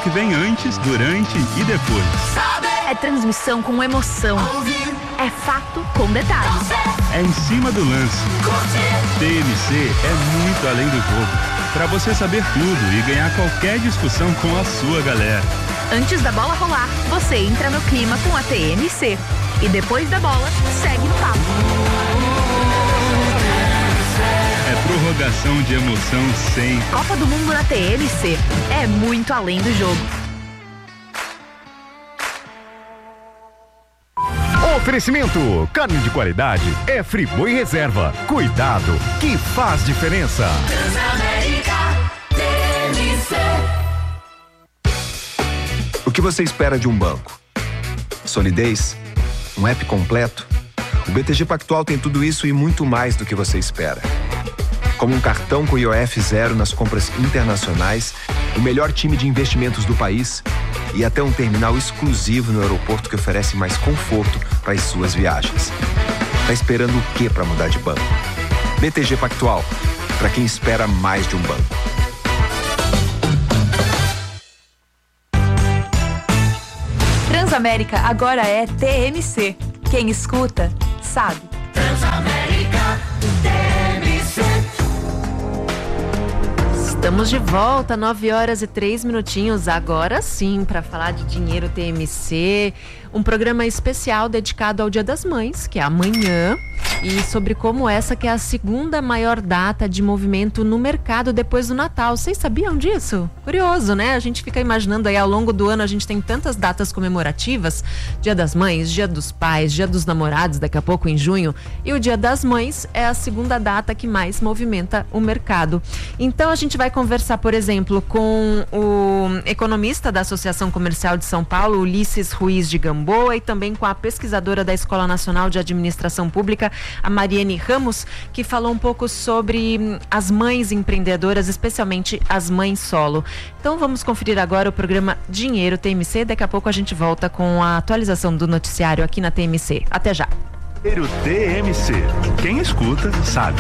que vem antes, durante e depois. É transmissão com emoção. É fato com detalhes. É em cima do lance. TMC é muito além do jogo. Para você saber tudo e ganhar qualquer discussão com a sua galera. Antes da bola rolar, você entra no clima com a TMC. E depois da bola, segue no papo. É prorrogação de emoção sem. Copa do Mundo na TMC. É muito além do jogo. Oferecimento, carne de qualidade é Friboi Reserva. Cuidado, que faz diferença. O que você espera de um banco? Solidez? Um app completo? O BTG Pactual tem tudo isso e muito mais do que você espera. Como um cartão com IOF zero nas compras internacionais, o melhor time de investimentos do país e até um terminal exclusivo no aeroporto que oferece mais conforto para as suas viagens. Tá esperando o quê para mudar de banco? BTG Pactual, para quem espera mais de um banco. Transamérica agora é TMC. Quem escuta, sabe. Transamérica TMC. Estamos de volta, 9h03, agora sim, para falar de Dinheiro TMC, um programa especial dedicado ao Dia das Mães, que é amanhã, e sobre como essa que é a segunda maior data de movimento no mercado depois do Natal. Vocês sabiam disso? Curioso, né? A gente fica imaginando aí, ao longo do ano a gente tem tantas datas comemorativas, Dia das Mães, Dia dos Pais, Dia dos Namorados, daqui a pouco em junho, e o Dia das Mães é a segunda data que mais movimenta o mercado. Então a gente vai conversar, por exemplo, com o economista da Associação Comercial de São Paulo, Ulisses Ruiz de Gamboa, e também com a pesquisadora da Escola Nacional de Administração Pública, a Mariane Ramos, que falou um pouco sobre as mães empreendedoras, especialmente as mães solo. Então vamos conferir agora o programa Dinheiro TMC. Daqui a pouco a gente volta com a atualização do noticiário aqui na TMC. Até já. Dinheiro TMC. Quem escuta, sabe.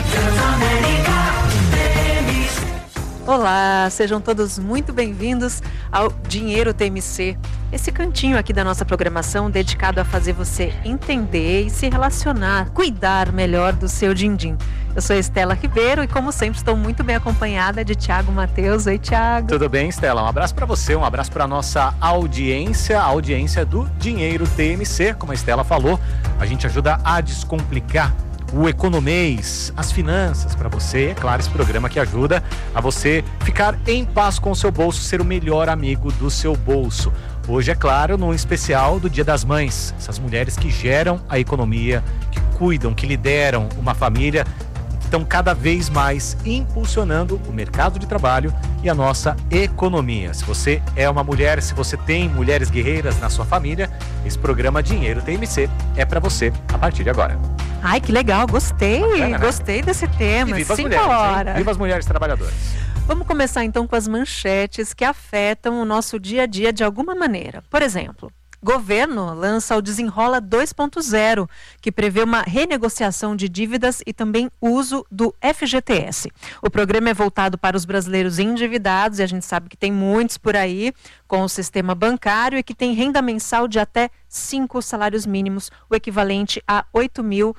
Olá, sejam todos muito bem-vindos ao Dinheiro TMC, esse cantinho aqui da nossa programação dedicado a fazer você entender e se relacionar, cuidar melhor do seu din-din. Eu sou a Estela Ribeiro e, como sempre, estou muito bem acompanhada de Thiago Matheus. Oi, Thiago. Tudo bem, Estela? Um abraço para você, um abraço para a nossa audiência, a audiência do Dinheiro TMC. Como a Estela falou, a gente ajuda a descomplicar o economês, as finanças para você. É claro, esse programa que ajuda a você ficar em paz com o seu bolso, ser o melhor amigo do seu bolso. Hoje, é claro, num especial do Dia das Mães, essas mulheres que geram a economia, que cuidam, que lideram uma família, estão cada vez mais impulsionando o mercado de trabalho e a nossa economia. Se você é uma mulher, se você tem mulheres guerreiras na sua família, esse programa Dinheiro TMC é para você a partir de agora. Ai, que legal, gostei, bacana, né? Gostei desse tema. E viva as 5 mulheres, horas. Viva as mulheres trabalhadoras. Vamos começar então com as manchetes que afetam o nosso dia a dia de alguma maneira. Por exemplo, governo lança o Desenrola 2.0, que prevê uma renegociação de dívidas e também uso do FGTS. O programa é voltado para os brasileiros endividados, e a gente sabe que tem muitos por aí com o sistema bancário e que tem renda mensal de até 5 salários mínimos, o equivalente a R$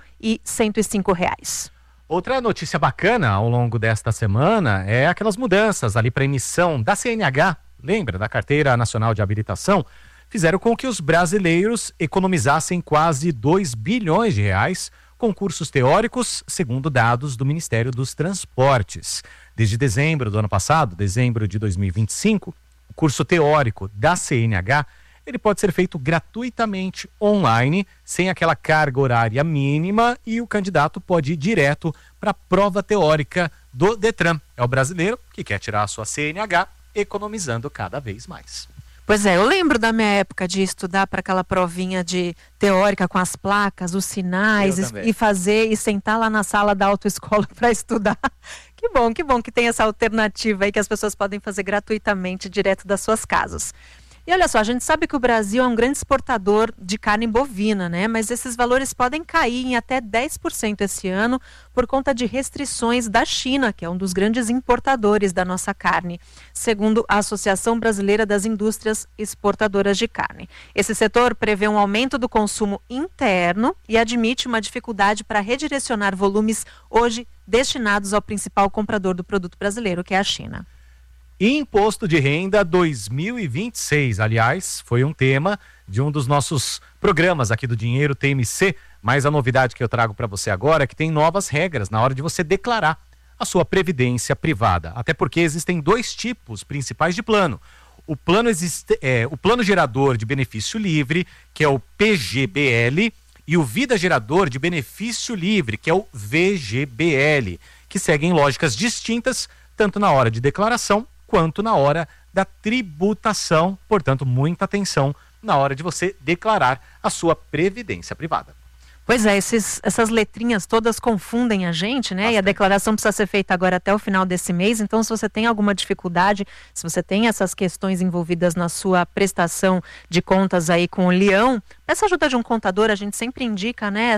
8.105. Outra notícia bacana ao longo desta semana é aquelas mudanças ali para emissão da CNH, lembra, da Carteira Nacional de Habilitação, fizeram com que os brasileiros economizassem quase 2 bilhões de reais com cursos teóricos, segundo dados do Ministério dos Transportes. Desde dezembro do ano passado, dezembro de 2025, o curso teórico da CNH, ele pode ser feito gratuitamente online, sem aquela carga horária mínima, e o candidato pode ir direto para a prova teórica do Detran. É o brasileiro que quer tirar a sua CNH, economizando cada vez mais. Pois é, eu lembro da minha época de estudar para aquela provinha de teórica com as placas, os sinais, e fazer e sentar lá na sala da autoescola para estudar. Que bom que tem essa alternativa aí que as pessoas podem fazer gratuitamente direto das suas casas. E olha só, a gente sabe que o Brasil é um grande exportador de carne bovina, né? Mas esses valores podem cair em até 10% esse ano por conta de restrições da China, que é um dos grandes importadores da nossa carne, segundo a Associação Brasileira das Indústrias Exportadoras de Carne. Esse setor prevê um aumento do consumo interno e admite uma dificuldade para redirecionar volumes hoje destinados ao principal comprador do produto brasileiro, que é a China. Imposto de Renda 2026, aliás, foi um tema de um dos nossos programas aqui do Dinheiro TMC, mas a novidade que eu trago para você agora é que tem novas regras na hora de você declarar a sua previdência privada, até porque existem 2 tipos principais de plano. O plano gerador de benefício livre, que é o PGBL, e o vida gerador de benefício livre, que é o VGBL, que seguem lógicas distintas, tanto na hora de declaração quanto na hora da tributação. Portanto, muita atenção na hora de você declarar a sua previdência privada. Pois é, essas letrinhas todas confundem a gente, né? Bastante. E a declaração precisa ser feita agora até o final desse mês. Então, se você tem alguma dificuldade, se você tem essas questões envolvidas na sua prestação de contas aí com o Leão, peça ajuda de um contador. A gente sempre indica, né,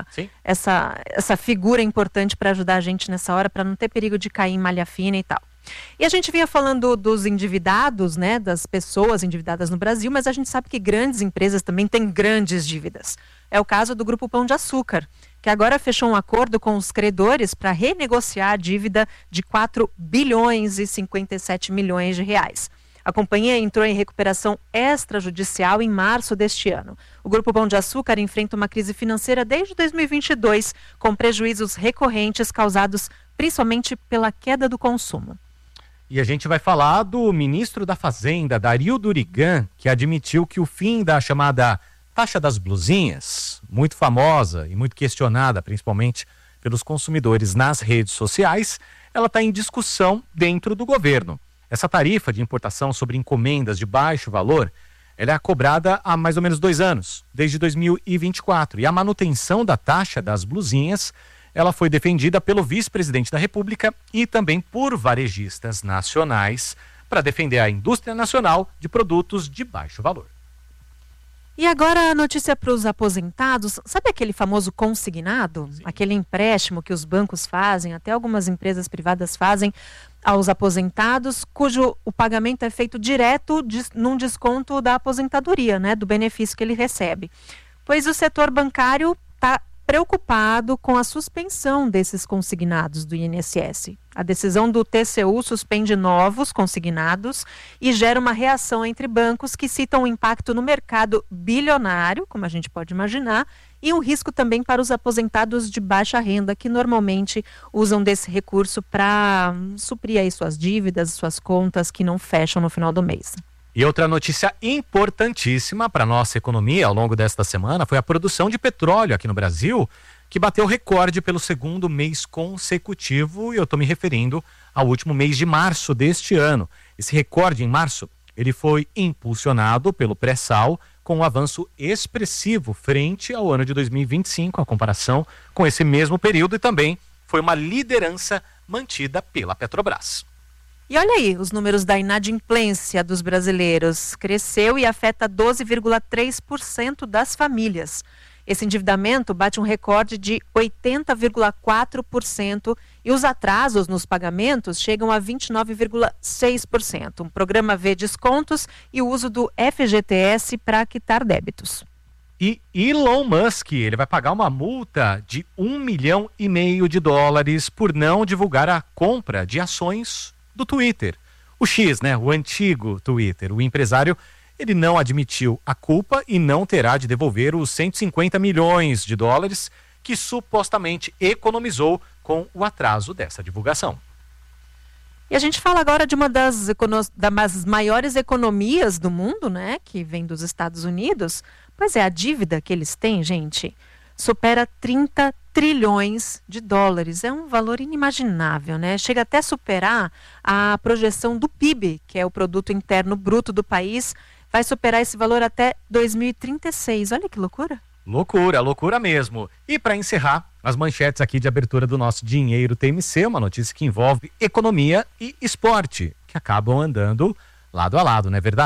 essa figura importante para ajudar a gente nessa hora, para não ter perigo de cair em malha fina e tal. E a gente vinha falando dos endividados, né, das pessoas endividadas no Brasil, mas a gente sabe que grandes empresas também têm grandes dívidas. É o caso do Grupo Pão de Açúcar, que agora fechou um acordo com os credores para renegociar a dívida de 4 bilhões e 57 milhões de reais. A companhia entrou em recuperação extrajudicial em março deste ano. O Grupo Pão de Açúcar enfrenta uma crise financeira desde 2022, com prejuízos recorrentes causados principalmente pela queda do consumo. E a gente vai falar do ministro da Fazenda, Dario Durigan, que admitiu que o fim da chamada taxa das blusinhas, muito famosa e muito questionada, principalmente pelos consumidores nas redes sociais, ela está em discussão dentro do governo. Essa tarifa de importação sobre encomendas de baixo valor, ela é cobrada há mais ou menos 2 anos, desde 2024. E a manutenção da taxa das blusinhas, ela foi defendida pelo vice-presidente da República e também por varejistas nacionais para defender a indústria nacional de produtos de baixo valor. E agora a notícia para os aposentados. Sabe aquele famoso consignado? Sim. Aquele empréstimo que os bancos fazem, até algumas empresas privadas fazem aos aposentados, cujo o pagamento é feito direto num desconto da aposentadoria, né, do benefício que ele recebe. Pois o setor bancário está preocupado com a suspensão desses consignados do INSS. A decisão do TCU suspende novos consignados e gera uma reação entre bancos que citam um impacto no mercado bilionário, como a gente pode imaginar, e um risco também para os aposentados de baixa renda, que normalmente usam desse recurso para suprir aí suas dívidas, suas contas que não fecham no final do mês. E outra notícia importantíssima para a nossa economia ao longo desta semana foi a produção de petróleo aqui no Brasil, que bateu recorde pelo 2º mês consecutivo, e eu estou me referindo ao último mês de março deste ano. Esse recorde em março, ele foi impulsionado pelo pré-sal, com um avanço expressivo frente ao ano de 2025, a comparação com esse mesmo período, e também foi uma liderança mantida pela Petrobras. E olha aí, os números da inadimplência dos brasileiros cresceu e afeta 12,3% das famílias. Esse endividamento bate um recorde de 80,4% e os atrasos nos pagamentos chegam a 29,6%. Um programa vê descontos e o uso do FGTS para quitar débitos. E Elon Musk, ele vai pagar uma multa de $1,5 milhão por não divulgar a compra de ações do Twitter. O X, né? O antigo Twitter. O empresário, ele não admitiu a culpa e não terá de devolver os $150 milhões que supostamente economizou com o atraso dessa divulgação. E a gente fala agora de uma das maiores economias do mundo, né? Que vem dos Estados Unidos. Pois é, a dívida que eles têm, gente, supera 30 trilhões de dólares. É um valor inimaginável, né? Chega até a superar a projeção do PIB, que é o Produto Interno Bruto do país. Vai superar esse valor até 2036. Olha que loucura. Loucura mesmo. E para encerrar, as manchetes aqui de abertura do nosso Dinheiro TMC, uma notícia que envolve economia e esporte, que acabam andando lado a lado, não é verdade?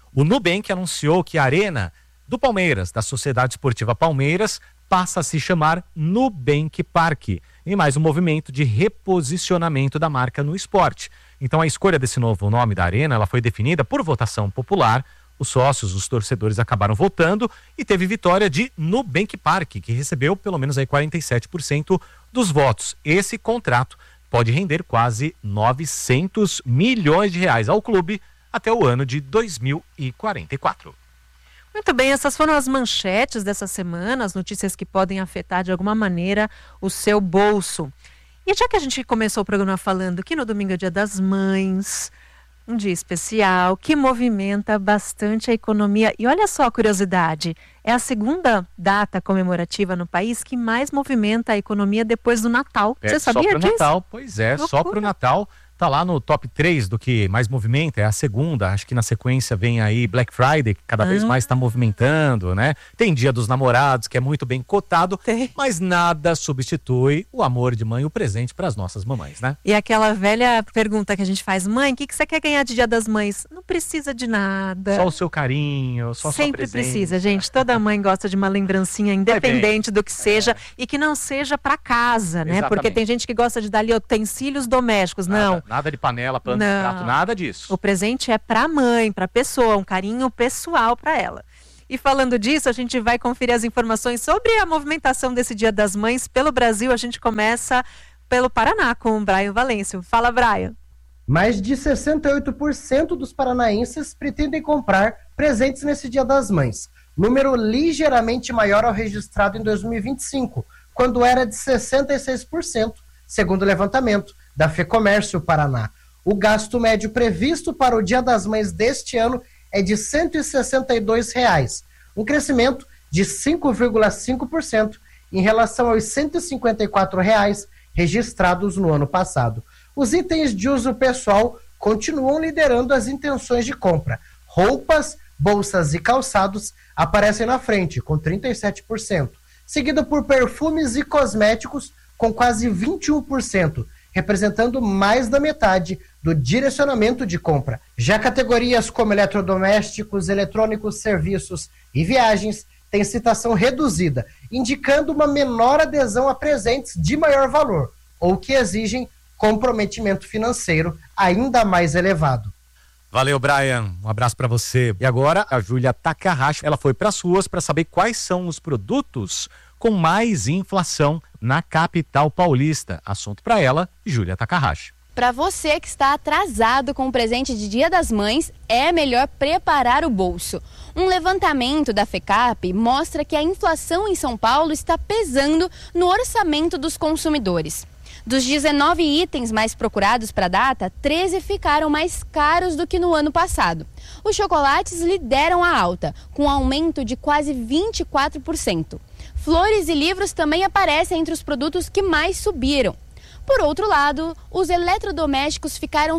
O Nubank anunciou que a Arena do Palmeiras, da Sociedade Esportiva Palmeiras, passa a se chamar Nubank Parque, em mais um movimento de reposicionamento da marca no esporte. Então a escolha desse novo nome da Arena, ela foi definida por votação popular. Os sócios, os torcedores acabaram votando e teve vitória de Nubank Parque, que recebeu pelo menos aí 47% dos votos. Esse contrato pode render quase 900 milhões de reais ao clube até o ano de 2044. Muito bem, essas foram as manchetes dessa semana, as notícias que podem afetar de alguma maneira o seu bolso. E já que a gente começou o programa falando que no domingo é Dia das Mães, um dia especial que movimenta bastante a economia. E olha só a curiosidade, é a segunda data comemorativa no país que mais movimenta a economia depois do Natal. Você sabia disso? Só pro Natal, pois é, só pro Natal. Tá lá no top 3 do que mais movimenta, é a segunda, acho que na sequência vem aí Black Friday, que cada vez mais está movimentando, né? Tem Dia dos Namorados, que é muito bem cotado, mas nada substitui o amor de mãe, o presente para as nossas mamães, né? E aquela velha pergunta que a gente faz, mãe, o que você quer ganhar de Dia das Mães? Não precisa de nada. Só o seu carinho, só sempre a sua presença. Precisa, gente, toda mãe gosta de uma lembrancinha, independente do que seja, e que não seja para casa, né? Exatamente. Porque tem gente que gosta de dar ali utensílios domésticos, não. Nada de panela, pano de prato, nada disso. O presente é para a mãe, para a pessoa, um carinho pessoal para ela. E falando disso, a gente vai conferir as informações sobre a movimentação desse Dia das Mães pelo Brasil. A gente começa pelo Paraná com o Brian Valêncio. Fala, Brian. Mais de 68% dos paranaenses pretendem comprar presentes nesse Dia das Mães. Número ligeiramente maior ao registrado em 2025, quando era de 66%, segundo o levantamento da FEComércio Paraná. O gasto médio previsto para o Dia das Mães deste ano é de R$ 162, um crescimento de 5,5% em relação aos R$ 154 registrados no ano passado. Os itens de uso pessoal continuam liderando as intenções de compra. Roupas, bolsas e calçados aparecem na frente, com 37%, seguido por perfumes e cosméticos, com quase 21%, representando mais da metade do direcionamento de compra. Já categorias como eletrodomésticos, eletrônicos, serviços e viagens têm citação reduzida, indicando uma menor adesão a presentes de maior valor, ou que exigem comprometimento financeiro ainda mais elevado. Valeu, Brian. Um abraço para você. E agora, a Júlia Takahashi, ela foi para as ruas para saber quais são os produtos com mais inflação na capital paulista. Assunto para ela, Júlia Takahashi. Para você que está atrasado com o presente de Dia das Mães, é melhor preparar o bolso. Um levantamento da FECAP mostra que a inflação em São Paulo está pesando no orçamento dos consumidores. Dos 19 itens mais procurados para a data, 13 ficaram mais caros do que no ano passado. Os chocolates lideram a alta, com um aumento de quase 24%. Flores e livros também aparecem entre os produtos que mais subiram. Por outro lado, os eletrodomésticos ficaram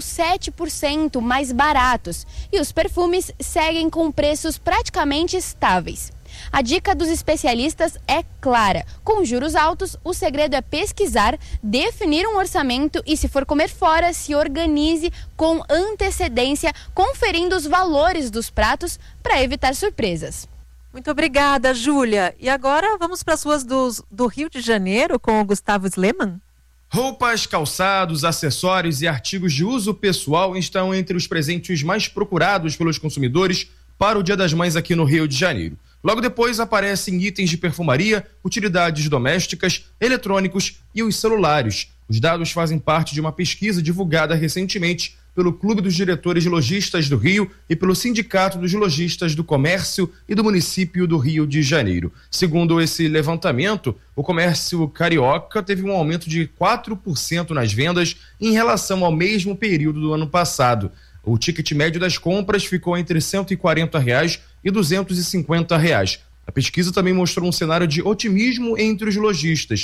7% mais baratos e os perfumes seguem com preços praticamente estáveis. A dica dos especialistas é clara. Com juros altos, o segredo é pesquisar, definir um orçamento e, se for comer fora, se organize com antecedência, conferindo os valores dos pratos para evitar surpresas. Muito obrigada, Júlia. E agora vamos para as ruas do Rio de Janeiro com o Gustavo Sleman. Roupas, calçados, acessórios e artigos de uso pessoal estão entre os presentes mais procurados pelos consumidores para o Dia das Mães aqui no Rio de Janeiro. Logo depois aparecem itens de perfumaria, utilidades domésticas, eletrônicos e os celulares. Os dados fazem parte de uma pesquisa divulgada recentemente pelo Clube dos Diretores de Lojistas do Rio e pelo Sindicato dos Lojistas do Comércio e do Município do Rio de Janeiro. Segundo esse levantamento, o comércio carioca teve um aumento de 4% nas vendas em relação ao mesmo período do ano passado. O ticket médio das compras ficou entre R$ 140 e R$ 250. A pesquisa também mostrou um cenário de otimismo entre os lojistas.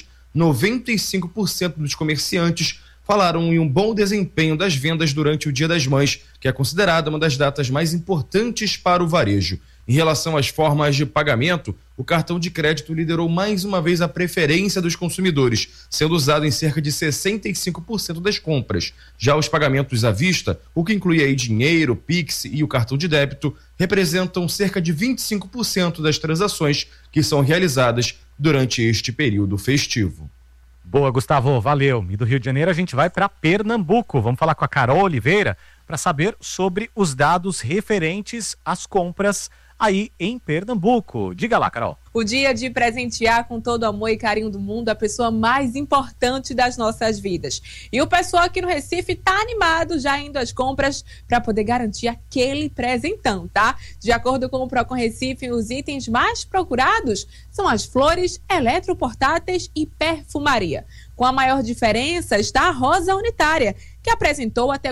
95% dos comerciantes falaram em um bom desempenho das vendas durante o Dia das Mães, que é considerada uma das datas mais importantes para o varejo. Em relação às formas de pagamento, o cartão de crédito liderou mais uma vez a preferência dos consumidores, sendo usado em cerca de 65% das compras. Já os pagamentos à vista, o que inclui aí dinheiro, Pix e o cartão de débito, representam cerca de 25% das transações que são realizadas durante este período festivo. Boa, Gustavo, valeu. E do Rio de Janeiro a gente vai para Pernambuco. Vamos falar com a Carol Oliveira para saber sobre os dados referentes às compras aí em Pernambuco. Diga lá, Carol. O dia de presentear com todo o amor e carinho do mundo a pessoa mais importante das nossas vidas. E o pessoal aqui no Recife tá animado já indo às compras para poder garantir aquele presentão, tá? De acordo com o Procon Recife, os itens mais procurados são as flores, eletroportáteis e perfumaria. Com a maior diferença está a rosa unitária, que apresentou até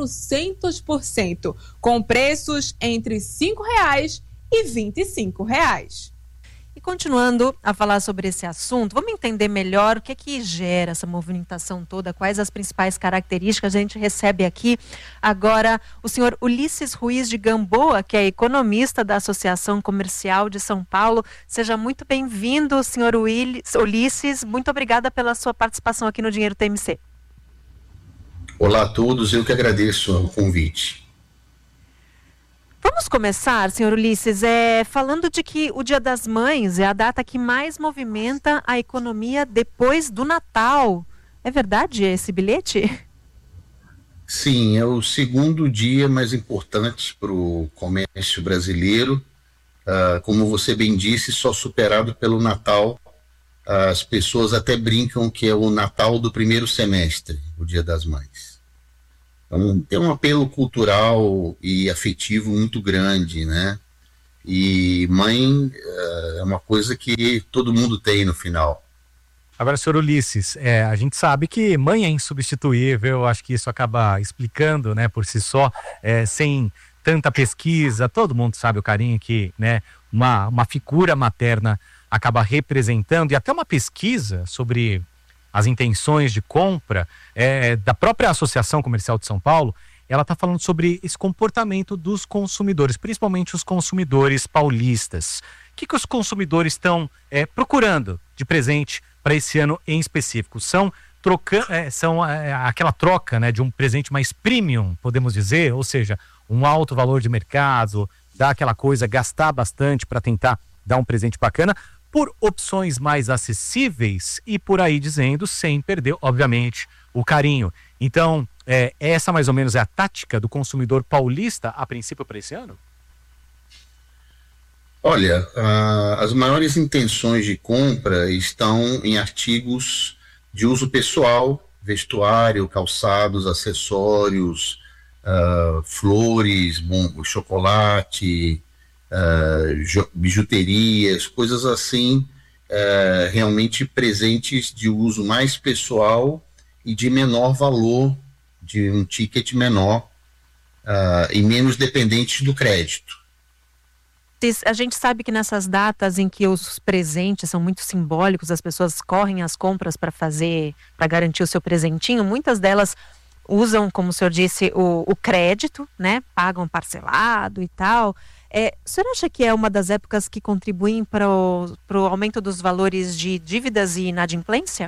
400%, com preços entre R$ 5,00 e R$ 25,00. E continuando a falar sobre esse assunto, vamos entender melhor o que é que gera essa movimentação toda, quais as principais características. A gente recebe aqui agora o senhor Ulisses Ruiz de Gamboa, que é economista da Associação Comercial de São Paulo. Seja muito bem-vindo, senhor Ulisses. Muito obrigada pela sua participação aqui no Dinheiro TMC. Olá a todos, eu que agradeço o convite. Vamos começar, senhor Ulisses, falando de que o Dia das Mães é a data que mais movimenta a economia depois do Natal. É verdade esse bilhete? Sim, é o segundo dia mais importante para o comércio brasileiro. Como você bem disse, só superado pelo Natal. As pessoas até brincam que é o Natal do primeiro semestre, o Dia das Mães. Então, tem um apelo cultural e afetivo muito grande, né? E mãe é uma coisa que todo mundo tem no final. Agora, senhor Ulisses, a gente sabe que mãe é insubstituível, acho que isso acaba explicando, né, por si só, sem tanta pesquisa, todo mundo sabe o carinho que, né, uma figura materna acaba representando, e até uma pesquisa sobre as intenções de compra da própria Associação Comercial de São Paulo, ela está falando sobre esse comportamento dos consumidores, principalmente os consumidores paulistas. O que os consumidores estão procurando de presente para esse ano em específico? São aquela troca, né, de um presente mais premium, podemos dizer, ou seja, um alto valor de mercado, dar aquela coisa, gastar bastante para tentar dar um presente bacana, por opções mais acessíveis e por aí dizendo, sem perder, obviamente, o carinho. Então, essa mais ou menos é a tática do consumidor paulista, a princípio, para esse ano? Olha, as maiores intenções de compra estão em artigos de uso pessoal, vestuário, calçados, acessórios, flores, chocolate, bijuterias, coisas assim, realmente presentes de uso mais pessoal e de menor valor, de um ticket menor e menos dependentes do crédito. A gente sabe que nessas datas em que os presentes são muito simbólicos, as pessoas correm às compras para garantir o seu presentinho, muitas delas usam, como o senhor disse, o crédito, né? Pagam parcelado e tal. O senhor acha que é uma das épocas que contribuem para o aumento dos valores de dívidas e inadimplência?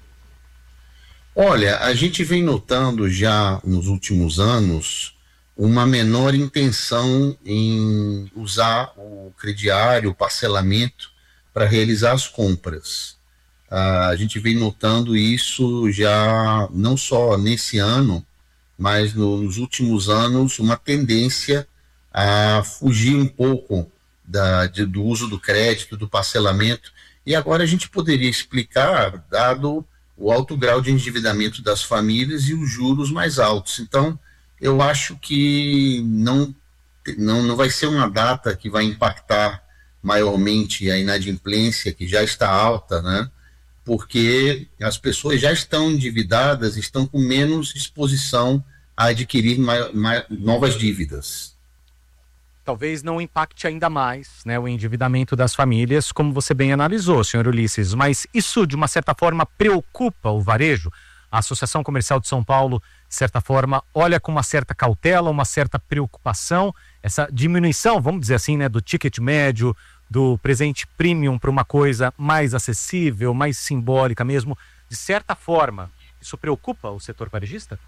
Olha, a gente vem notando já nos últimos anos uma menor intenção em usar o crediário, o parcelamento, para realizar as compras. A gente vem notando isso já não só nesse ano, mas nos últimos anos, uma tendência a fugir um pouco do uso do crédito, do parcelamento, e agora a gente poderia explicar, dado o alto grau de endividamento das famílias e os juros mais altos. Então, eu acho que não vai ser uma data que vai impactar maiormente a inadimplência, que já está alta, né? Porque as pessoas já estão endividadas, estão com menos disposição a adquirir novas dívidas. Talvez não impacte ainda mais, né, o endividamento das famílias, como você bem analisou, senhor Ulisses, mas isso de uma certa forma preocupa o varejo? A Associação Comercial de São Paulo, de certa forma, olha com uma certa cautela, uma certa preocupação, essa diminuição, vamos dizer assim, né, do ticket médio, do presente premium para uma coisa mais acessível, mais simbólica mesmo, de certa forma, isso preocupa o setor varejista?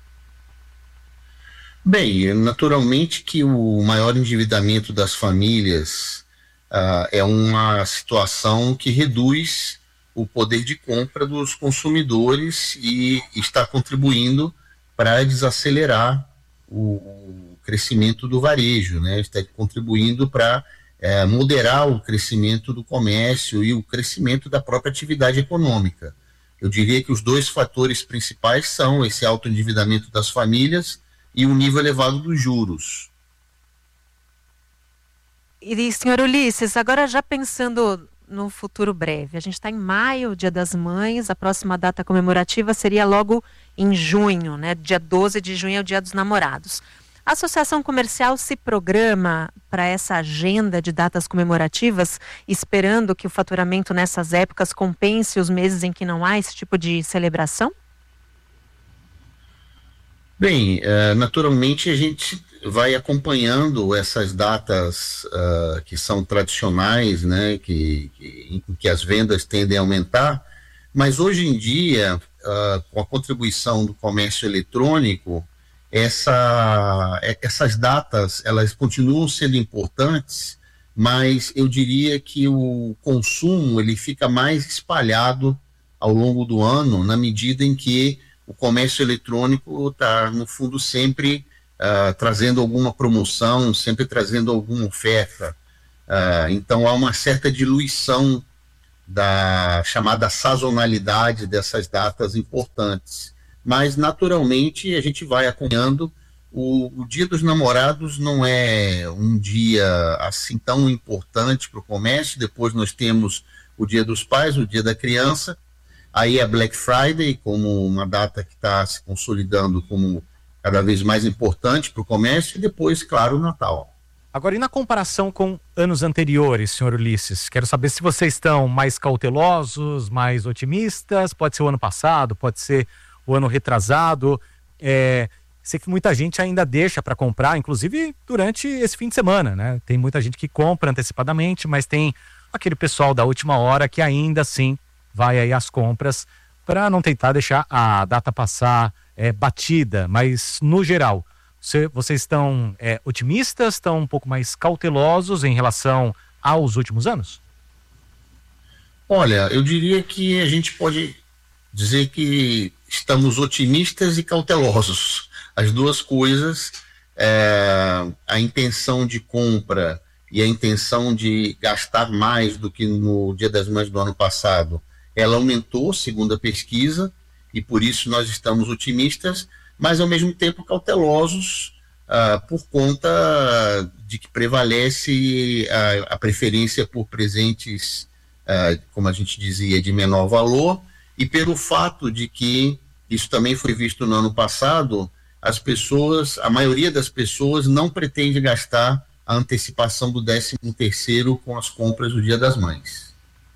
Bem, naturalmente que o maior endividamento das famílias é uma situação que reduz o poder de compra dos consumidores e está contribuindo para desacelerar o crescimento do varejo, né? Está contribuindo para moderar o crescimento do comércio e o crescimento da própria atividade econômica. Eu diria que os dois fatores principais são esse alto endividamento das famílias e o nível elevado dos juros. E, senhor Ulisses, agora já pensando no futuro breve, a gente está em maio, Dia das Mães, a próxima data comemorativa seria logo em junho, né? Dia 12 de junho é o Dia dos Namorados. A Associação Comercial se programa para essa agenda de datas comemorativas, esperando que o faturamento nessas épocas compense os meses em que não há esse tipo de celebração? Bem, naturalmente a gente vai acompanhando essas datas que são tradicionais, né, em que as vendas tendem a aumentar, mas hoje em dia, com a contribuição do comércio eletrônico, essas datas, elas continuam sendo importantes, mas eu diria que o consumo ele fica mais espalhado ao longo do ano, na medida em que o comércio eletrônico está, no fundo, sempre trazendo alguma promoção, sempre trazendo alguma oferta. Então, há uma certa diluição da chamada sazonalidade dessas datas importantes. Mas, naturalmente, a gente vai acompanhando. O Dia dos Namorados não é um dia assim tão importante para o comércio. Depois nós temos o Dia dos Pais, o Dia da Criança. Aí a Black Friday como uma data que está se consolidando como cada vez mais importante para o comércio, e depois, claro, o Natal. Agora, e na comparação com anos anteriores, senhor Ulisses? Quero saber se vocês estão mais cautelosos, mais otimistas, pode ser o ano passado, pode ser o ano retrasado. Sei que muita gente ainda deixa para comprar, inclusive durante esse fim de semana, né? Tem muita gente que compra antecipadamente, mas tem aquele pessoal da última hora que ainda assim vai aí às compras para não tentar deixar a data passar batida, mas no geral, vocês estão otimistas, estão um pouco mais cautelosos em relação aos últimos anos? Olha, eu diria que a gente pode dizer que estamos otimistas e cautelosos. As duas coisas, a intenção de compra e a intenção de gastar mais do que no Dia das Mães do ano passado, ela aumentou, segundo a pesquisa, e por isso nós estamos otimistas, mas ao mesmo tempo cautelosos por conta de que prevalece a preferência por presentes, como a gente dizia, de menor valor, e pelo fato de que, isso também foi visto no ano passado, a maioria das pessoas não pretende gastar a antecipação do 13º com as compras do Dia das Mães.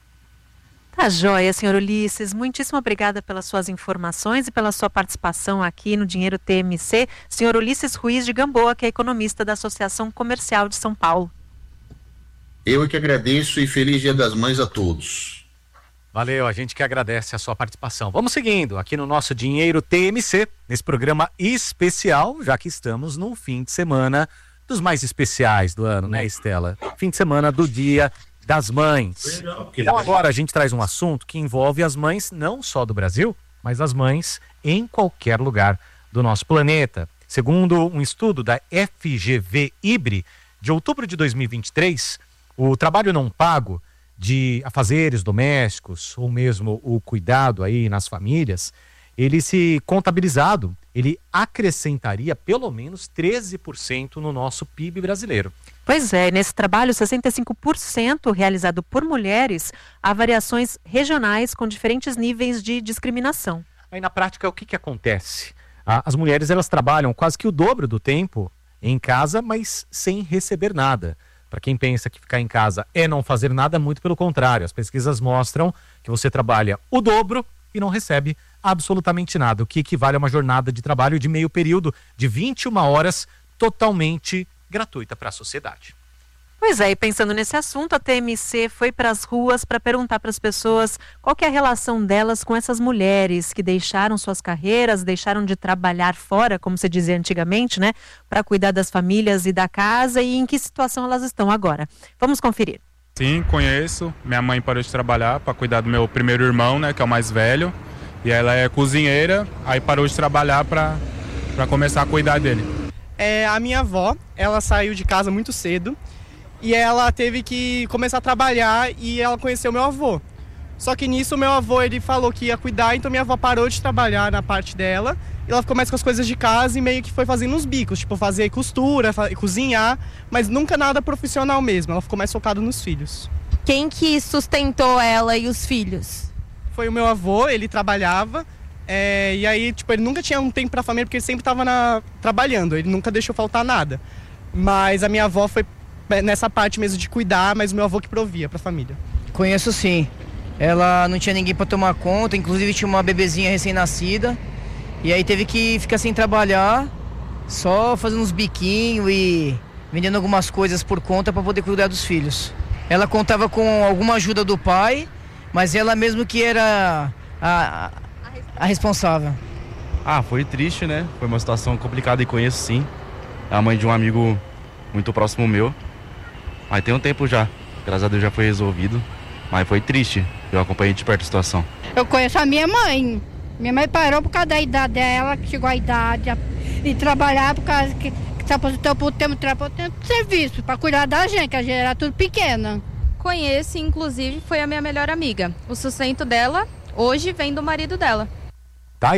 Tá joia, senhor Ulisses. Muitíssimo obrigada pelas suas informações e pela sua participação aqui no Dinheiro TMC. Senhor Ulisses Ruiz de Gamboa, que é economista da Associação Comercial de São Paulo. Eu que agradeço e feliz Dia das Mães a todos. Valeu, a gente que agradece a sua participação. Vamos seguindo aqui no nosso Dinheiro TMC, nesse programa especial, já que estamos no fim de semana dos mais especiais do ano, né, Estela? Fim de semana do Dia das Mães. Então agora a gente traz um assunto que envolve as mães não só do Brasil, mas as mães em qualquer lugar do nosso planeta. Segundo um estudo da FGV IBRE, de outubro de 2023, o trabalho não pago de afazeres domésticos, ou mesmo o cuidado aí nas famílias, ele se contabilizado, ele acrescentaria pelo menos 13% no nosso PIB brasileiro. Pois é, nesse trabalho, 65% realizado por mulheres, há variações regionais com diferentes níveis de discriminação. Aí na prática, o que acontece? As mulheres, elas trabalham quase que o dobro do tempo em casa, mas sem receber nada. Para quem pensa que ficar em casa é não fazer nada, muito pelo contrário. As pesquisas mostram que você trabalha o dobro e não recebe absolutamente nada, o que equivale a uma jornada de trabalho de meio período de 21 horas totalmente gratuita para a sociedade. Pois é, e pensando nesse assunto, a TMC foi para as ruas para perguntar para as pessoas qual que é a relação delas com essas mulheres que deixaram suas carreiras, deixaram de trabalhar fora, como se dizia antigamente, né, para cuidar das famílias e da casa, e em que situação elas estão agora. Vamos conferir. Sim, conheço. Minha mãe parou de trabalhar para cuidar do meu primeiro irmão, né, que é o mais velho, e ela é cozinheira, aí parou de trabalhar para começar a cuidar dele. A minha avó, ela saiu de casa muito cedo, e ela teve que começar a trabalhar e ela conheceu meu avô. Só que nisso meu avô, ele falou que ia cuidar, então minha avó parou de trabalhar na parte dela e ela ficou mais com as coisas de casa e meio que foi fazendo uns bicos, tipo fazer costura, cozinhar, mas nunca nada profissional mesmo, ela ficou mais focada nos filhos. Quem que sustentou ela e os filhos? Foi o meu avô, ele trabalhava, e aí tipo, ele nunca tinha um tempo pra família porque ele sempre estava trabalhando, ele nunca deixou faltar nada. Mas a minha avó foi nessa parte mesmo de cuidar, mas o meu avô que provia pra família. Conheço sim. Ela não tinha ninguém pra tomar conta, inclusive tinha uma bebezinha recém-nascida. E aí teve que ficar sem trabalhar, só fazendo uns biquinhos e vendendo algumas coisas por conta pra poder cuidar dos filhos. Ela contava com alguma ajuda do pai, mas ela mesmo que era a responsável. Foi triste, né? Foi uma situação complicada e conheço sim. É a mãe de um amigo muito próximo meu. Mas tem um tempo já, graças a Deus já foi resolvido, mas foi triste, eu acompanhei de perto a situação. Eu conheço a minha mãe parou por causa da idade dela, que chegou a idade, e trabalhar por causa que se aposentou por tempo de serviço, para cuidar da gente, que a gente era tudo pequena. Conheço, inclusive foi a minha melhor amiga. O sustento dela hoje vem do marido dela.